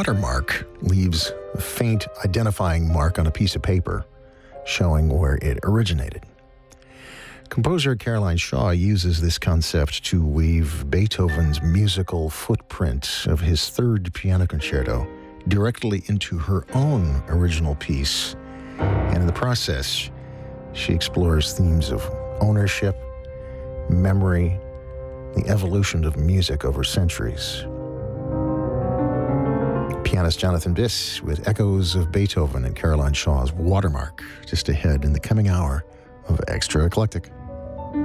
watermark leaves a faint identifying mark on a piece of paper showing where it originated. Composer Caroline Shaw uses this concept to weave Beethoven's musical footprint of his third piano concerto directly into her own original piece. And in the process, she explores themes of ownership, memory, the evolution of music over centuries. Pianist Jonathan Biss with echoes of Beethoven and Caroline Shaw's Watermark just ahead in the coming hour of Extra Eclectic.